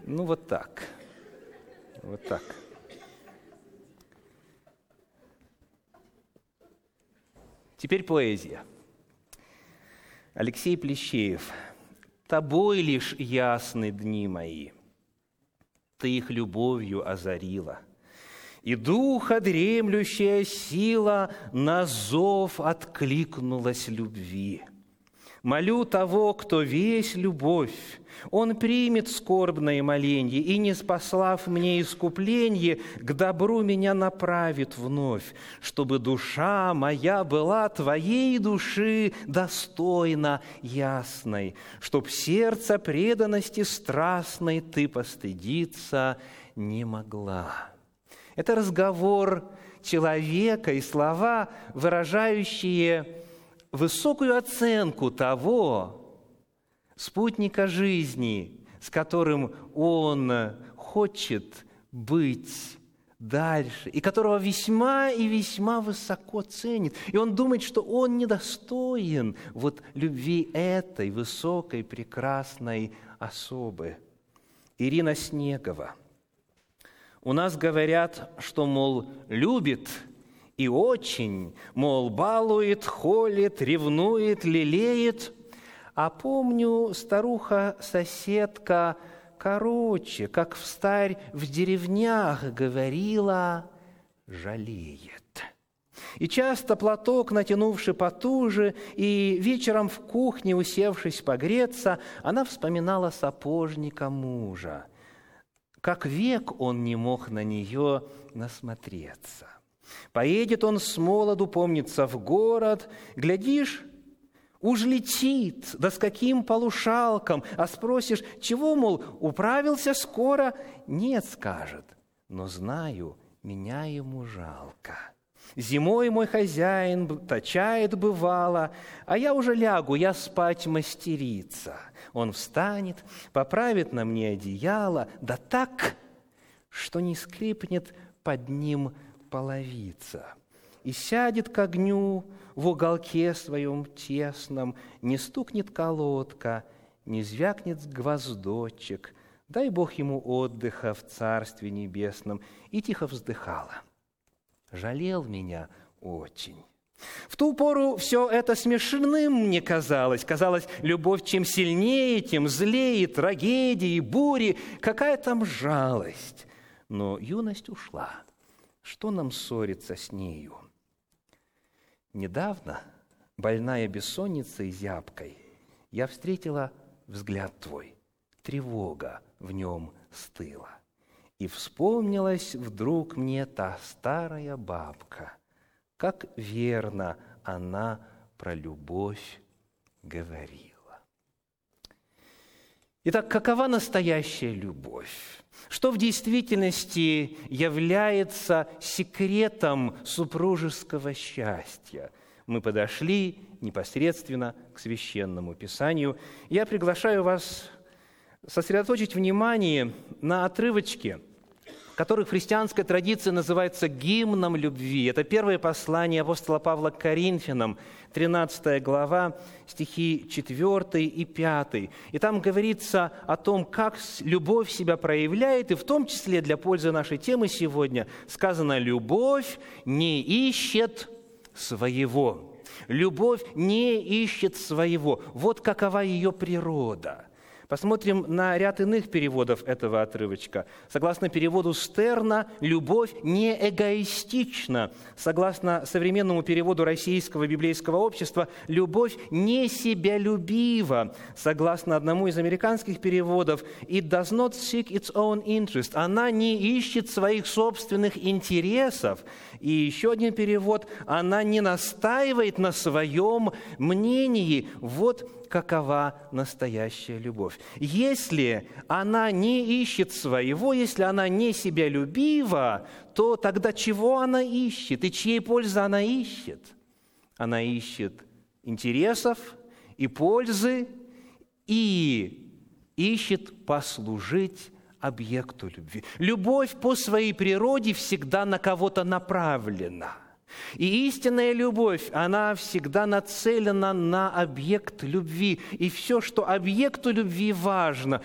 Ну, вот так. Вот так. Теперь поэзия. Алексей Плещеев. «Тобой лишь ясны дни мои, ты их любовью озарила, и духа дремлющая сила на зов откликнулась любви. Молю того, кто весь любовь, он примет скорбное моленье и, не спаслав мне искупленье, к добру меня направит вновь, чтобы душа моя была твоей души достойна ясной, чтоб сердце преданности страстной ты постыдиться не могла». Это разговор человека и слова, выражающие высокую оценку того спутника жизни, с которым он хочет быть дальше, и которого весьма и весьма высоко ценит. И он думает, что он недостоин вот любви этой высокой, прекрасной особы. Ирина Снегова. У нас говорят, что, мол, любит и очень, мол, балует, холит, ревнует, лелеет. А помню, старуха-соседка короче, как встарь в деревнях говорила, жалеет. И часто платок, натянувши потуже, и вечером в кухне, усевшись погреться, она вспоминала сапожника мужа. Как век он не мог на нее насмотреться. Поедет он с молоду, помнится, в город, глядишь, уж летит, да с каким полушалком, а спросишь, чего, мол, управился скоро? Нет, скажет, но знаю, меня ему жалко. Зимой мой хозяин точает бывало, а я уже лягу, я спать мастерица. Он встанет, поправит на мне одеяло, да так, что не скрипнет под ним половица. И сядет к огню в уголке своем тесном, не стукнет колодка, не звякнет гвоздочек. Дай Бог ему отдыха в Царстве Небесном. И тихо вздыхала. Жалел меня очень. В ту пору все это смешным мне казалось. Казалось, любовь чем сильнее, тем злее, трагедии, бури. Какая там жалость. Но юность ушла. Что нам ссориться с нею? Недавно, больная бессонницей и зябкой, я встретила взгляд твой. Тревога в нем стыла. И вспомнилась вдруг мне та старая бабка, как верно она про любовь говорила. Итак, какова настоящая любовь? Что в действительности является секретом супружеского счастья? Мы подошли непосредственно к Священному Писанию. Я приглашаю вас сосредоточить внимание на отрывочке, который в христианской традиции называется гимном любви. Это первое послание апостола Павла к Коринфянам, 13 глава, стихи 4 и 5. И там говорится о том, как любовь себя проявляет, и в том числе для пользы нашей темы сегодня сказано: «Любовь не ищет своего». Любовь не ищет своего. Вот какова ее природа. Посмотрим на ряд иных переводов этого отрывочка. Согласно переводу Стерна, любовь не эгоистична. Согласно современному переводу Российского библейского общества, любовь не себялюбива. Согласно одному из американских переводов, it does not seek its own interest. Она не ищет своих собственных интересов. И еще один перевод, она не настаивает на своем мнении. Вот какова настоящая любовь. Если она не ищет своего, если она не себялюбива, то тогда чего она ищет и чьей пользы она ищет? Она ищет интересов и пользы и ищет послужить объекту любви. Любовь по своей природе всегда на кого-то направлена. И истинная любовь, она всегда нацелена на объект любви. И все, что объекту любви важно,